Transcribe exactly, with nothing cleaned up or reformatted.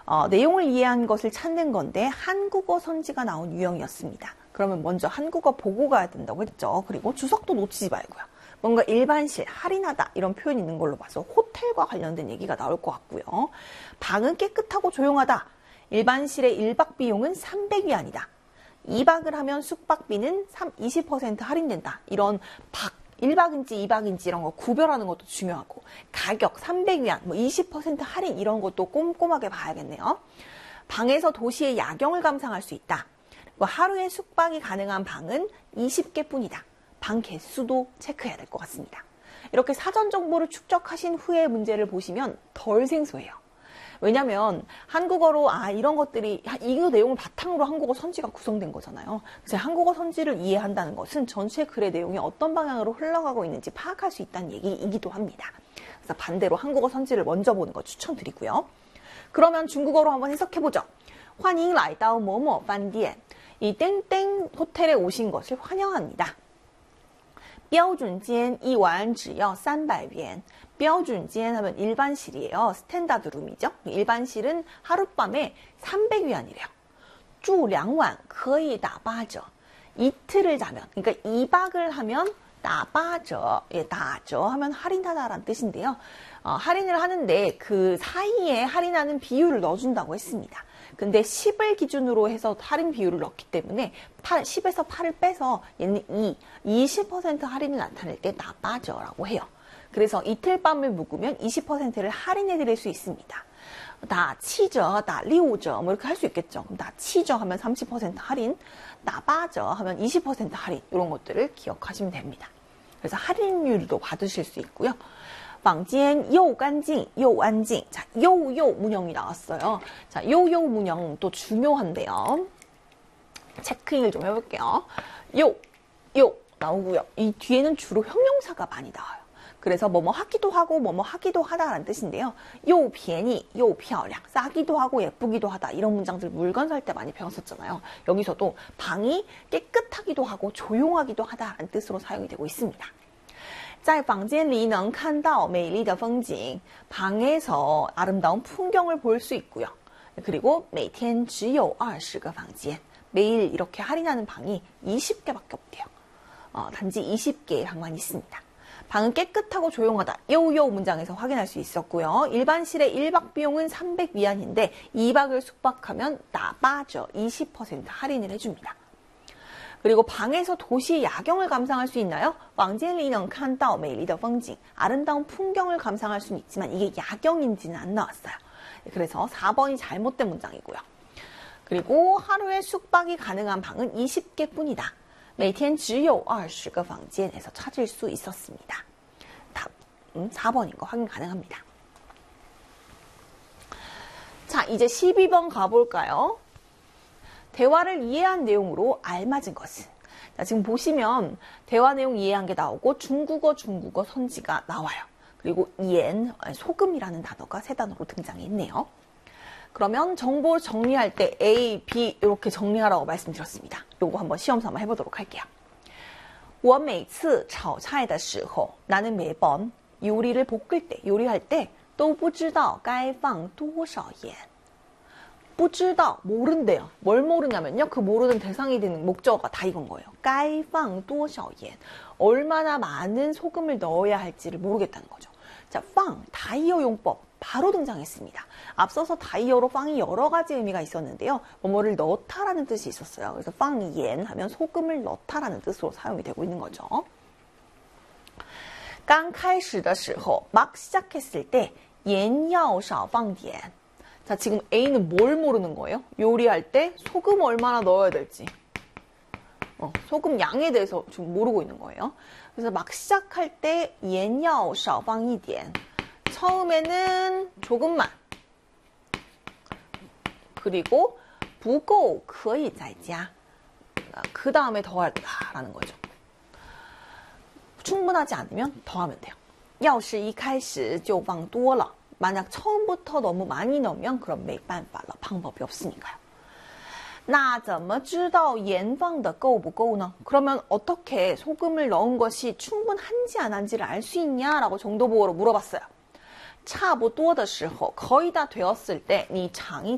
어, 내용을 이해한 것을 찾는 건데 한국어 선지가 나온 유형이었습니다. 그러면 먼저 한국어 보고 가야 된다고 했죠. 그리고 주석도 놓치지 말고요. 뭔가 일반실, 할인하다 이런 표현이 있는 걸로 봐서 호텔과 관련된 얘기가 나올 것 같고요. 방은 깨끗하고 조용하다. 일반실의 일 박 비용은 삼백 위안이다. 이 박을 하면 숙박비는 이십 퍼센트 할인된다. 이런 박, 일 박인지 이 박인지 이런 거 구별하는 것도 중요하고 가격 삼백 위안, 뭐 이십 퍼센트 할인 이런 것도 꼼꼼하게 봐야겠네요. 방에서 도시의 야경을 감상할 수 있다. 그리고 하루에 숙박이 가능한 방은 이십 개뿐이다. 방 개수도 체크해야 될 것 같습니다. 이렇게 사전 정보를 축적하신 후에 문제를 보시면 덜 생소해요. 왜냐면 한국어로 아 이런 것들이 이 내용을 바탕으로 한국어 선지가 구성된 거잖아요. 그래서 한국어 선지를 이해한다는 것은 전체 글의 내용이 어떤 방향으로 흘러가고 있는지 파악할 수 있다는 얘기이기도 합니다. 그래서 반대로 한국어 선지를 먼저 보는 거 추천드리고요. 그러면 중국어로 한번 해석해보죠. 欢迎来到某某饭店. 이 땡땡 호텔에 오신 것을 환영합니다. 标准间一晚只要三百元. 标准间 하면 일반실이에요. 스탠다드 룸이죠. 일반실은 하룻밤에 삼백 위안이래요. 住两晚可以打八折. 이틀을 자면, 그러니까 이 박을 하면打八折, 예, 打折 하면 할인하다라는 뜻인데요. 어, 할인을 하는데 그 사이에 할인하는 비율을 넣어준다고 했습니다. 근데 십을 기준으로 해서 할인 비율을 넣기 때문에 십에서 팔을 빼서 얘는 이, 이십 퍼센트 할인을 나타낼 때 나빠져라고 해요. 그래서 이틀 밤을 묵으면 이십 퍼센트를 할인해 드릴 수 있습니다. 나 치저, 나 리오저 뭐 이렇게 할 수 있겠죠. 그럼 나 치저 하면 삼십 퍼센트 할인, 나 빠저 하면 이십 퍼센트 할인 이런 것들을 기억하시면 됩니다. 그래서 할인율도 받으실 수 있고요. 房间又干净又安静. 자, 요요 문형이 나왔어요. 자, 요요 문형 또 중요한데요. 체크인을 좀 해볼게요. 요, 요 나오고요. 이 뒤에는 주로 형용사가 많이 나와요. 그래서 뭐뭐 하기도 하고 뭐뭐 하기도 하다라는 뜻인데요. 요便宜, 요 漂亮, 싸기도 하고 예쁘기도 하다 이런 문장들 물건 살 때 많이 배웠었잖아요. 여기서도 방이 깨끗하기도 하고 조용하기도 하다라는 뜻으로 사용이 되고 있습니다. 在房间里能看到美丽的风景. 방에서 아름다운 풍경을 볼 수 있고요. 그리고 每天只有二十个房间. 매일 이렇게 할인하는 방이 이십 개밖에 없대요. 어, 단지 이십 개의 방만 있습니다. 방은 깨끗하고 조용하다. 요요 문장에서 확인할 수 있었고요. 일반실의 일 박 비용은 삼백 위안인데 이 박을 숙박하면 나빠져 이십 퍼센트 할인을 해줍니다. 그리고 방에서 도시의 야경을 감상할 수 있나요? 房间里能看到美丽的风景. 아름다운 풍경을 감상할 수는 있지만 이게 야경인지는 안 나왔어요. 그래서 사 번이 잘못된 문장이고요. 그리고 하루에 숙박이 가능한 방은 이십 개뿐이다. 每天只有二十个房间에서 찾을 수 있었습니다. 답, 음, 사 번인 거 확인 가능합니다. 자, 이제 십이 번 가볼까요? 대화를 이해한 내용으로 알맞은 것은. 자, 지금 보시면 대화 내용 이해한 게 나오고 중국어 중국어 선지가 나와요. 그리고 옌, 소금이라는 단어가 세 단어로 등장했네요. 그러면 정보를 정리할 때 A, B 이렇게 정리하라고 말씀드렸습니다. 요거 한번 시험 삼아 해보도록 할게요. 我每次炒菜的时候, 나는 매번 요리를 볶을 때, 요리할 때 都不知道该放多少盐. 不知道, 모른대요. 뭘 모르냐면요. 그 모르는 대상이 되는 목적어가 다 이건 거예요. 该放多少盐. 얼마나 많은 소금을 넣어야 할지를 모르겠다는 거죠. 자, 放, 다이어 용법 바로 등장했습니다. 앞서서 다이어로 放이 여러 가지 의미가 있었는데요. 뭐뭐를 넣다라는 뜻이 있었어요. 그래서 放盐 하면 소금을 넣다라는 뜻으로 사용이 되고 있는 거죠. 刚开始的时候, 막 시작했을 때 盐要少放点. 자, 지금 A는 뭘 모르는 거예요? 요리할 때 소금 얼마나 넣어야 될지. 어, 소금 양에 대해서 지금 모르고 있는 거예요. 그래서 막 시작할 때 盐要少放一点. 처음에는 조금만. 그리고 不够可以再加. 그 다음에 더 할까라는 거죠. 충분하지 않으면 더 하면 돼요. 要是一开始就放多了. 만약 처음부터 너무 많이 넣으면 그럼 没办法了. 방법이 없으니까요. 那怎么知道盐放的够不够呢? 그러면 어떻게 소금을 넣은 것이 충분한지 안 한지를 알 수 있냐라고 정도보어로 물어봤어요. 差不多的时候, 거의 다 되었을 때, 네 장이